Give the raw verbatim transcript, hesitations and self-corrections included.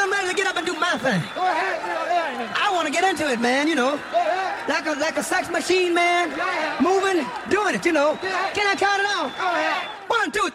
I'm ready to get up and do my thing. Go ahead. You know, I want to get into it, man, you know. Go ahead. Like a like a sex machine, man. Yeah. Moving, doing it, you know. Yeah. Can I count it out? Go ahead. One, two,